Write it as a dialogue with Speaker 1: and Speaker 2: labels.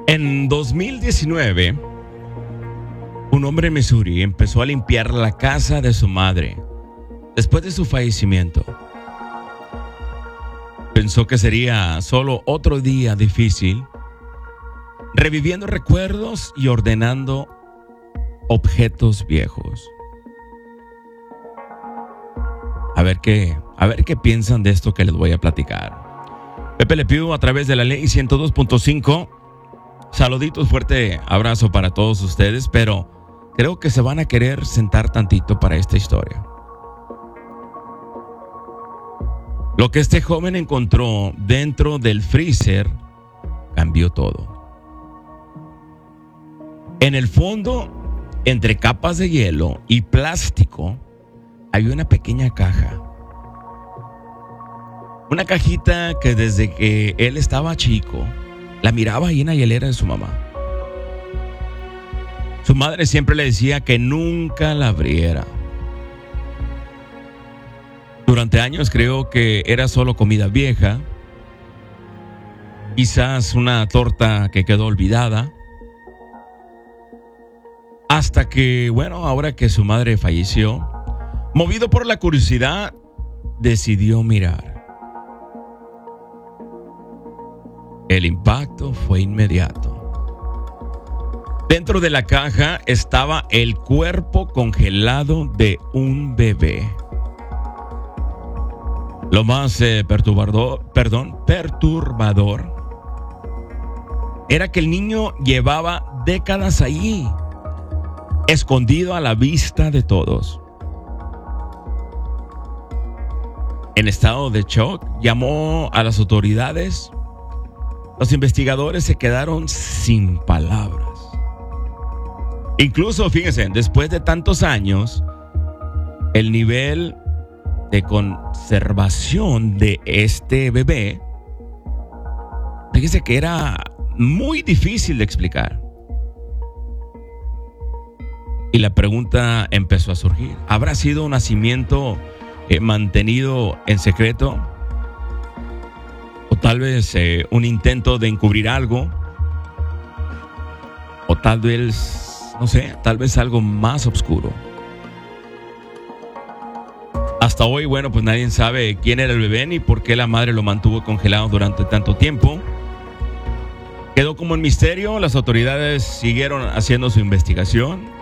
Speaker 1: En 2019, un hombre en Missouri empezó a limpiar la casa de su madre después de su fallecimiento. Pensó que sería solo otro día difícil, reviviendo recuerdos y ordenando objetos viejos. A ver qué piensan de esto que les voy a platicar. Pepe Le Pew a través de la ley 102.5. Saluditos, fuerte abrazo para todos ustedes, pero creo que se van a querer sentar tantito para esta historia. Lo que este joven encontró dentro del freezer cambió todo. En el fondo, entre capas de hielo y plástico, había una pequeña caja. Una cajita que desde que él estaba chico, la miraba ahí en la hielera de su mamá. Su madre siempre le decía que nunca la abriera. Durante años creo que era solo comida vieja, quizás una torta que quedó olvidada, hasta que, ahora que su madre falleció, movido por la curiosidad, decidió mirar. El impacto fue inmediato. Dentro de la caja estaba el cuerpo congelado de un bebé. Lo más perturbador era que el niño llevaba décadas allí, escondido a la vista de todos. En estado de shock, llamó a las autoridades. Los investigadores se quedaron sin palabras. Incluso, fíjense, después de tantos años, el nivel de conservación de este bebé, fíjense que era muy difícil de explicar. Y la pregunta empezó a surgir. ¿Habrá sido un nacimiento mantenido en secreto? O tal vez un intento de encubrir algo. O tal vez, tal vez algo más oscuro. Hasta hoy, pues nadie sabe quién era el bebé ni por qué la madre lo mantuvo congelado durante tanto tiempo. Quedó como un misterio. Las autoridades siguieron haciendo su investigación.